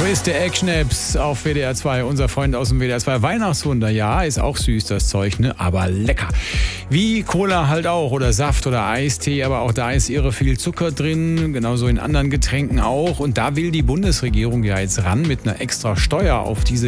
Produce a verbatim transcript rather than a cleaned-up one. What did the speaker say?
Chris the Egg-Schnaps auf W D R zwei. Unser Freund aus dem W D R zwei Weihnachtswunder. Ja, ist auch süß das Zeug, ne? Aber lecker. Wie Cola halt auch oder Saft oder Eistee, aber auch da ist irre viel Zucker drin, genauso in anderen Getränken auch. Und da will die Bundesregierung ja jetzt ran mit einer extra Steuer auf diese